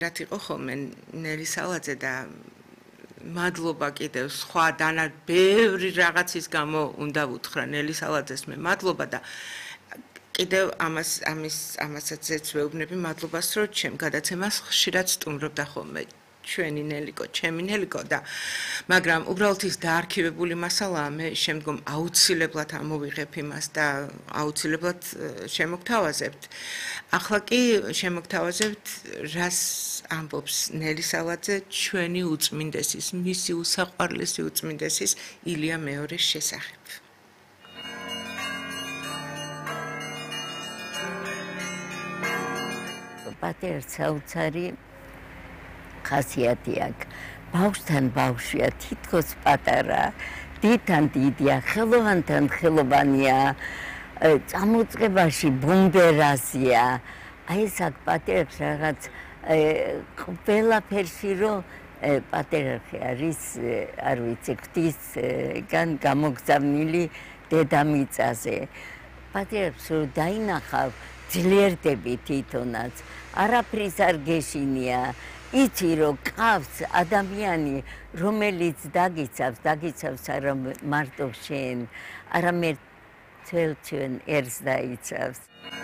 რაც იყო ხოლმე ნელი სალაძე და მადლობა კიდევ სხვა დანა ბევრი რაღაცის გამო უნდა ვუთხრა ნელი სალაძეს მე მადლობა და კიდევ ამასაც ეცვეუბნები მადლობას რომ ჩემ გადაცემას ხშირად სტუმრობდა ხოლმე ჩვენი ნელიკო, ჩემი ნელიკო და მაგრამ უბრალოდ ის დაარქივებული მასალაა მე შემდგომ აუცილებლად ამოვიღებ იმას და აუცილებლად შემოგთავაზებთ. ახლა კი შემოგთავაზებთ რას ამბობს ნელი სალაძე ჩვენი უწმინდესის, მისი უსაყვარლესი უწმინდესის ილია მეორის შესახებ. პატერ საოცარი ხასიათი აქვს. ბავშვთან ბავშვია, თითქოს პატარა, დიდთან დიდია, ხელოვანთან ხელოვანია, წამოწყებაში ბუნდერაზია. აი ეს აქ პატერს რაღაც ყველაფერში რომ პატერხი არის, არ ვიცი, ღვთისგან გამოგზავნილი დედამიწაზე. პატერს რომ დაინახავ, ძლიერდები თვითონაც, არაფრის არ გეშინია. იცი რომ ყავს ადამიანი რომელიც დაგიცავს არა მარტო შენ არამედ ძველ ჩვენ ერს დაიცავს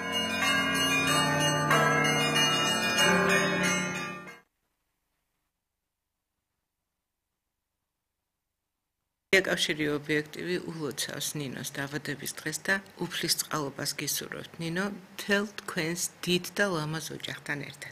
ეკავშირი ობიექტივი ულოცავს ნინოს დაბადების დღეს და უფლის წყალობას გისურვებთ ნინო მთელ თქვენს დიდ და ლამაზ ოჯახთან ერთად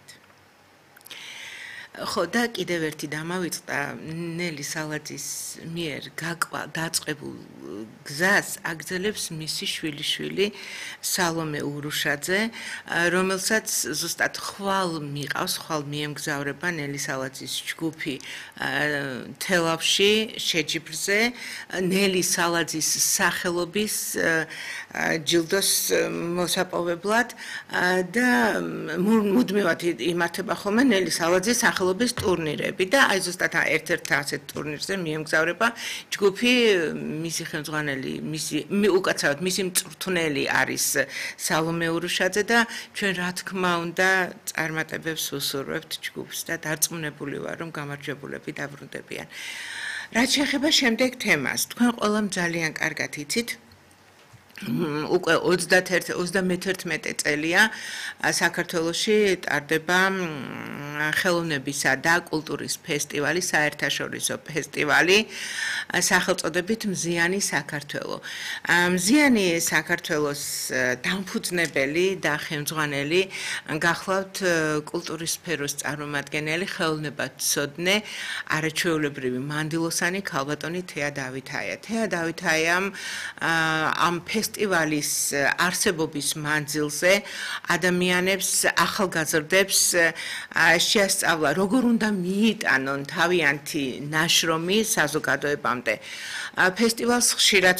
ხო და კიდევ ერთი დამავიწყდა ნელი სალაძის მიერ დაწყებულ გზას აგრძელებს მისი შვილიშვილი სალომე ურუშაძე რომელსაც ზუსტად ხვალ მიემგზავრება ნელი სალაძის ჯგუფი თელავში შეჯიბრზე ნელი სალაძის სახელობის ჯილდოს მოსაპოვებლად და მუდმივად იმართება ხოლმე ნელი სალაძის სახელობის ტურნირები და აი ზუსტად ერთ-ერთ ასეთ ტურნირზე მიემგზავრება ჯგუფი მისი ხელმძღვანელი უკაცრავად მისი მწვრთნელი არის სალომე ურუშაძე და ჩვენ რა თქმა უნდა წარმატებებს ვუსურვებთ ჯგუფს და დარწმუნებული ვარ რომ გამარჯვებულები დაბრუნდებიან. რაც შეეხება შემდეგ თემას, თქვენ ყველამ ძალიან კარგად იცით უკვე 31 წელია საქართველოში ტარდება ხელოვნებისა და კულტურის ფესტივალი, საერთაშორისო ფესტივალი სახელწოდებით მზიანი საქართველო. მზიანი საქართველოს დამფუძნებელი და ხელმძღვანელი გახლავთ კულტურის სფეროს წარმომადგენელი ხელოვნებათმცოდნე არაჩვეულებრივი მანდილოსანი ქალბატონი თეა დავითაია. თეა დავითაიამ ამ ფესტივალის არსებობის მანძილზე ადამიანებს ახალგაზრდებს შეასწავლა როგორ უნდა მიიტანონ თავიანთი ნაშრომი საზოგადოებამდე. ფესტივალს ხშირად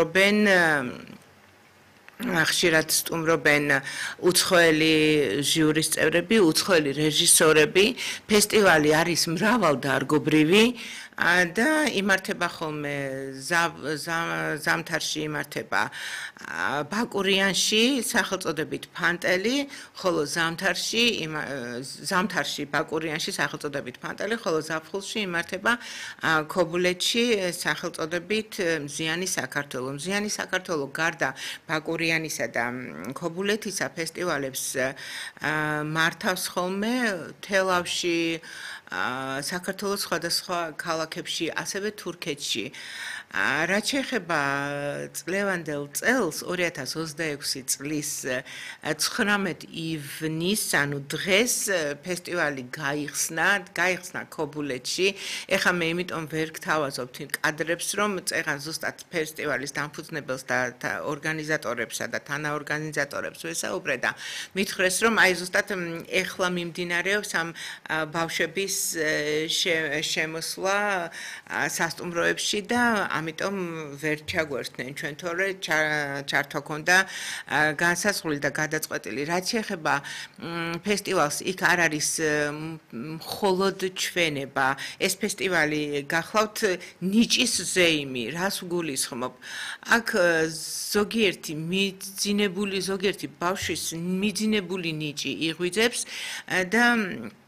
სტუმრობენ უცხოელი ჟიურის წევრები, უცხოელი რეჟისორები. ფესტივალი არის მრავალდარგობრივი და იმართება ხოლმე ზამთარში იმართება ბაკურიანში სახელწოდებით ფანტელი, ხოლო ზამთარში ბაკურიანში სახელწოდებით ფანტელი, ხოლო ზაფხულში იმართება ქობულეთში სახელწოდებით მზიანი საქართველო. მზიანი საქართველო გარდა ბაკურიანისა და ქობულეთისა ფესტივალებს მართავს ხოლმე თელავში საქართველოს სხვადასხვა ქალაქებში, ასევე თურქეთში. რაც შეეხება წლევანდელ წელს 2026 წლის 19 ივნის, ანუ დღეს ფესტივალი გაიხსნა ქობულეთში. ეხლა მე იმიტომ ვერ გთავაზობთ კადრებს, რომ წეღან ზუსტად ფესტივალის დამფუძნებელს და ორგანიზატორებსა და თანაორგანიზატორებს ვესაუბრე და მითხრეს, რომ აი ზუსტად ეხლა მიმდინარეობს ამ ბავშვების შემოსვლა სასტუმროებში და ამიტომ ვერ ჩაგვერთნენ ჩვენ თორე ჩართვა ქონდა განსაზღვრული და გადაწყვეტილი. რაც შეეხება ფესტივალს, იქ არ არის მხოლოდ ჩვენება. ეს ფესტივალი გახლავთ ნიჭის ზეიმი, რას გულისხმობ. აქ ზოგიერთი ბავშვის მიძინებული ნიჭი იღვიძებს და